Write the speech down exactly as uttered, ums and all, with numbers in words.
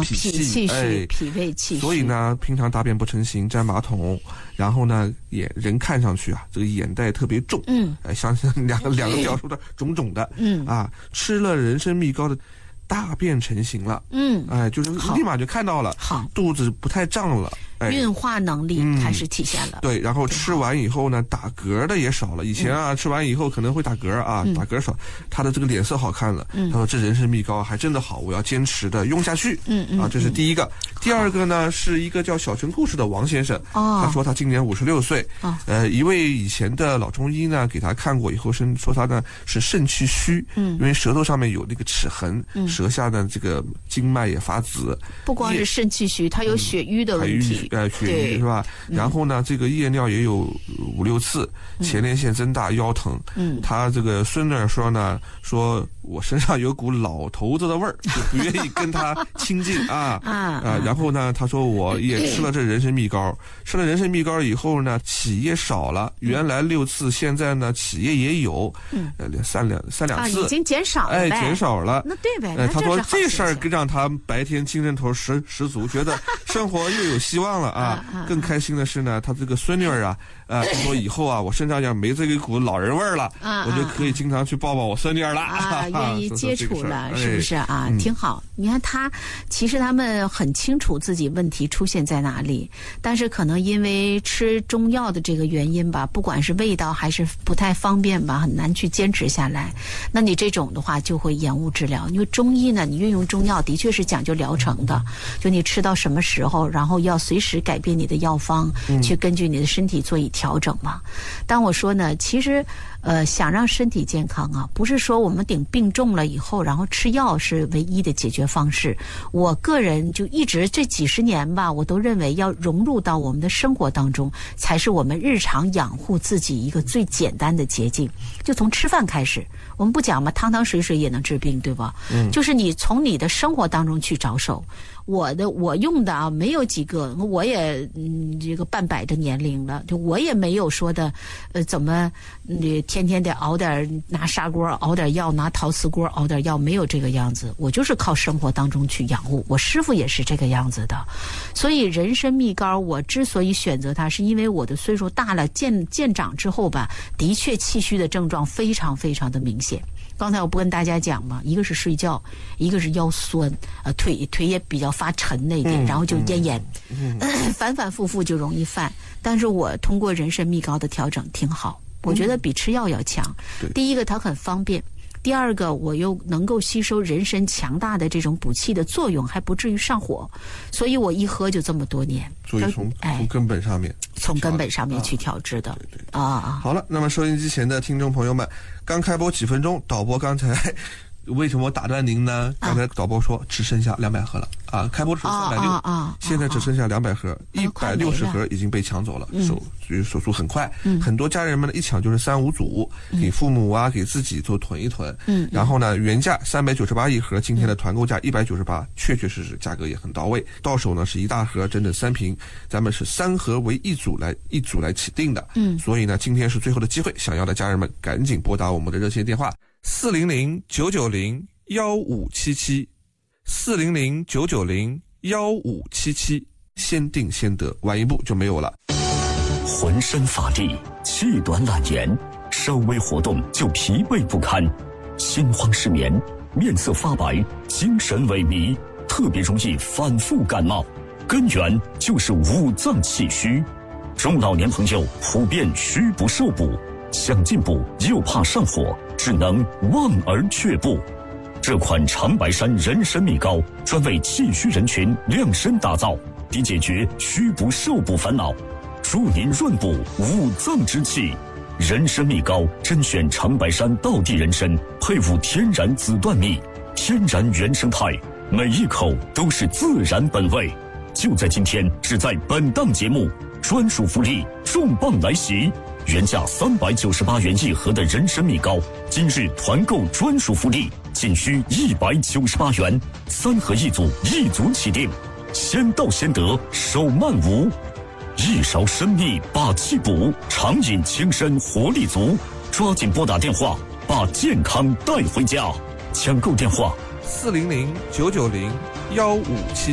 脾气、 脾气虚、 哎、 脾胃气虚。 所以呢，平常大便不成形，沾马桶，然后呢，眼人看上去啊，这个眼袋特别重， 嗯， 哎，像两个两个描述的肿肿的， 嗯啊，吃了人参蜜膏的。大便成型了， 嗯， 哎，就是立马就看到了， 好， 肚子不太胀了，哎， 运化能力开始体现了。 嗯、对，然后吃完以后呢，打嗝的也少了。以前啊，嗯、吃完以后可能会打嗝啊，嗯、打嗝少，他的这个脸色好看了。嗯、他说这人参蜜膏还真的好，我要坚持的用下去。 嗯嗯， 啊，这是第一个。第二个呢，是一个叫小城故事的王先生， 哦， 他说他今年五十六岁，哦，呃，一位以前的老中医呢给他看过以后，是说他呢是肾气虚，嗯，因为舌头上面有那个齿痕，嗯，舌下的这个经脉也发紫， 不光是肾气虚，他有血瘀的问题， 呃，血瘀是吧？然后呢，这个夜尿也有五六次，前列腺增大，腰疼。嗯，他这个孙女说呢，说我身上有股老头子的味儿，就不愿意跟他亲近啊啊啊！然后呢，他说我也吃了这人参蜜膏，吃了人参蜜膏以后呢，起夜少了，原来六次，现在呢起夜也有，嗯，呃，三两三两次， 已经减少了， 哎，减少了。 那对呗。 哎，他说这事儿让他白天精神头十十足，觉得生活又有希望了啊！更开心的是呢，他这个孙女儿啊，呃，他说以后啊，我身上要没这一股老人味儿了，我就可以经常去抱抱我孙女儿了啊，愿意接触了，是不是啊？ 哎、 挺好。你看他，其实他们很清楚自己问题出现在哪里，但是可能因为吃中药的这个原因吧，不管是味道还是不太方便吧，很难去坚持下来。那你这种的话就会延误治疗，因为中医呢，你运用中药的确是讲究疗程的，就你吃到什么时候，然后要随时改变你的药方，嗯、去根据你的身体做以调整嘛。但我说呢，其实呃，想让身体健康啊，不是说我们顶病重了以后，然后吃药是唯一的解决方式。我个人就一直这几十年吧，我都认为要融入到我们的生活当中，才是我们日常养护自己一个最简单的捷径。就从吃饭开始，我们不讲嘛，汤汤水水也能治病，对吧？嗯，就是你从你的生活当中去着手。我的我用的啊，没有几个，我也嗯这个半百的年龄了，就我也没有说的，呃，怎么你、嗯、天天得熬点拿砂锅熬点药，拿陶瓷锅熬点药，没有这个样子。我就是靠生活当中去养护，我师傅也是这个样子的。所以人参蜜膏，我之所以选择它，是因为我的岁数大了，渐渐长之后吧，的确气虚的症状非常非常的明显。刚才我不跟大家讲嘛，一个是睡觉，一个是腰酸，呃，腿腿也比较发沉那一点，嗯、然后就咽炎，嗯嗯、反反复复就容易犯。但是我通过人参蜜膏的调整挺好，我觉得比吃药要强。嗯、第一个它很方便。第二个，我又能够吸收人参强大的这种补气的作用，还不至于上火，所以我一喝就这么多年。 所以从、哎、从根本上面， 从根本上面去调制的。 啊对对对啊。 好了，那么收音机前的听众朋友们，刚开播几分钟，导播刚才为什么打断您呢？刚才导播说只剩下两百盒了啊！开播时三百六，现在只剩下两百盒，一百六十盒已经被抢走了。手所以手速很快，嗯、很多家人们呢一抢就是三五组，嗯、给父母啊，给自己都囤一囤。嗯，然后呢，原价三百九十八一盒，今天的团购价一百九十八，确确实实价格也很到位。到手呢是一大盒，整整三瓶，咱们是三盒为一组来一组来起订的。嗯，所以呢，今天是最后的机会，想要的家人们赶紧拨打我们的热线电话。四零零九九零幺五七七，四零零九九零幺五七七，先定先得，晚一步就没有了。 浑身乏力，气短懒言，稍微活动就疲惫不堪，心慌失眠，面色发白，精神萎靡，特别容易反复感冒，根源就是五脏气虚。中老年朋友普遍虚不受补，想进补又怕上火，只能望而却步。这款长白山人参蜜膏专为气虚人群量身打造，以解决虚不受补烦恼，助您润补五脏之气。人参蜜膏甄选长白山道地人参，配伍天然紫段蜜，天然原生态，每一口都是自然本味。就在今天，只在本档节目，专属福利重磅来袭！原价三百九十八元一盒的人参蜜膏，今日团购专属福利，仅需一百九十八元，三盒一组，一组起订，先到先得，手慢无。一勺参蜜把气补，常饮轻身活力足，抓紧拨打电话，把健康带回家。抢购电话： 四零零九九零幺五七。